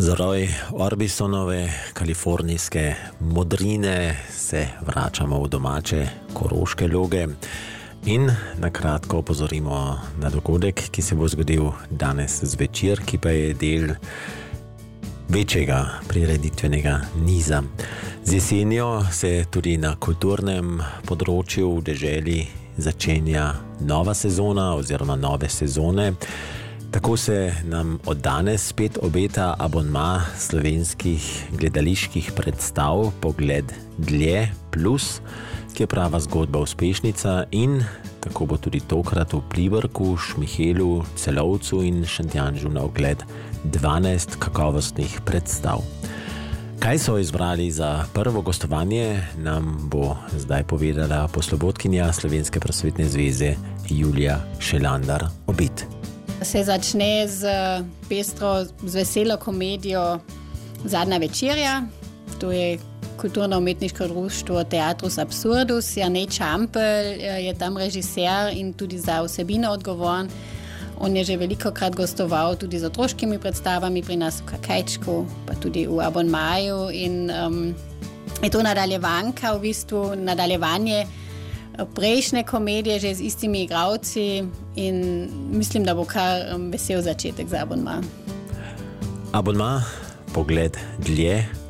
Za roj Orbisonove kalifornijske modrine se vračamo v domače Koroške Loge in na kratko opozorimo na dogodek, ki se bo zgodil danes zvečer, ki pa je del večjega prireditvenega niza. Z jesenjo se tudi na kulturnem področju v deželi začenja nova sezona oziroma nove sezone. Tako se nam od danes spet obeta abonma slovenskih gledaliških predstav Pogled dlje plus, ki je prava zgodba uspešnica, in tako bo tudi tokrat v Pliberku, Šmihelu, Celovcu in Šentjanžu na ogled 12 kakovostnih predstav. Kaj so izbrali za prvo gostovanje, nam bo zdaj povedala poslovodkinja Slovenske prosvetne zveze Julija Šelandar-Obid. Se začne z veselo komedijo Zadnja večerja. To je kulturno-umetniško društvo Teatrus Absurdus. Janej Čampelj je tam režiser in tudi za vsebino odgovoren. On je že velikokrat gostoval tudi z otroškimi predstavami pri nas v Kakajčku, pa tudi v abonmaju. In je to nadaljevanka, v bistvu nadaljevanje prejšnje komedije že z istimi igralci in mislim, da bo kar vesel začetek za abonma. Abonma Pogled dlje